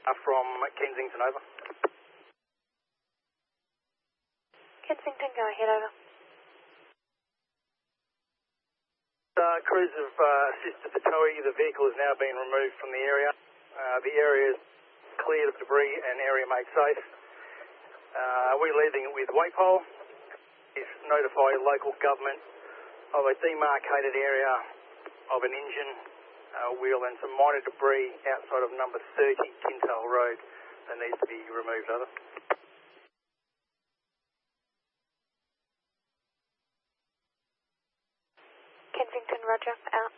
from Kensington, over. Kensington, go ahead, over. Crews have assisted the towing. The vehicle has now been removed from the area. The area is cleared of debris and area made safe. We're leaving it with Waypole. Is notify local government of a demarcated area of an engine, wheel and some minor debris outside of number 30 Kintail Road that needs to be removed, over. Kensington, roger, out.